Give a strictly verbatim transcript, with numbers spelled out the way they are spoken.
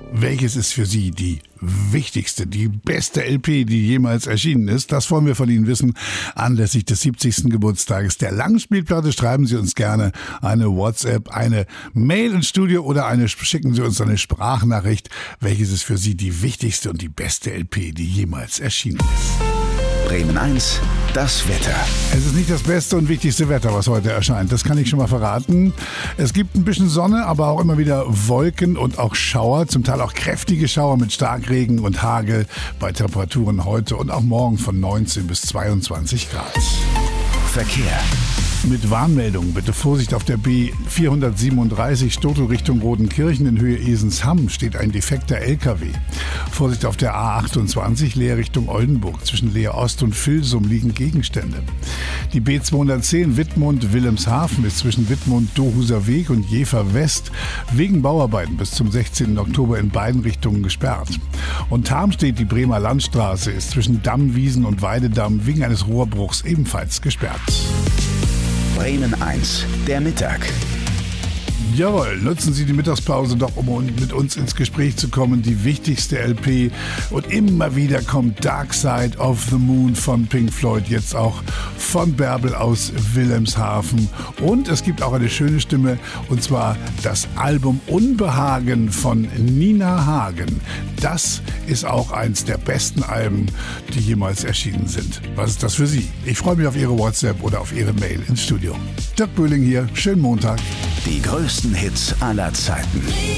Welches ist für Sie die wichtigste, die beste L P, die jemals erschienen ist? Das wollen wir von Ihnen wissen. Anlässlich des siebzigsten Geburtstages der Langspielplatte schreiben Sie uns gerne eine WhatsApp, eine Mail ins Studio oder eine, schicken Sie uns eine Sprachnachricht. Welches ist für Sie die wichtigste und die beste L P, die jemals erschienen ist? Bremen eins, das Wetter. Es ist nicht das beste und wichtigste Wetter, was heute erscheint. Das kann ich schon mal verraten. Es gibt ein bisschen Sonne, aber auch immer wieder Wolken und auch Schauer. Zum Teil auch kräftige Schauer mit Starkregen und Hagel bei Temperaturen heute und auch morgen von neunzehn bis zweiundzwanzig Grad. Verkehr. Mit Warnmeldung bitte Vorsicht auf der B vierhundertsiebenunddreißig Stotel Richtung Rodenkirchen in Höhe Esensham steht ein defekter L K W. Vorsicht auf der A achtundzwanzig Leer Richtung Oldenburg. Zwischen Leer Ost und Vilsum liegen Gegenstände. Die B zweihundertzehn Wittmund-Wilhelmshaven ist zwischen Wittmund-Dohuser Weg und Jever West wegen Bauarbeiten bis zum sechzehnten Oktober in beiden Richtungen gesperrt. Und Tarmstedt, die Bremer Landstraße, ist zwischen Dammwiesen und Weidedamm wegen eines Rohrbruchs ebenfalls gesperrt. Bremen eins, der Mittag. Jawohl, nutzen Sie die Mittagspause doch, um mit uns ins Gespräch zu kommen. Die wichtigste L P. Und immer wieder kommt Dark Side of the Moon von Pink Floyd, jetzt auch von Bärbel aus Wilhelmshaven. Und es gibt auch eine schöne Stimme, und zwar das Album Unbehagen von Nina Hagen. Das ist auch eins der besten Alben, die jemals erschienen sind. Was ist das für Sie? Ich freue mich auf Ihre WhatsApp oder auf Ihre Mail ins Studio. Dirk Böhling hier, schönen Montag. Die größten Hits aller Zeiten.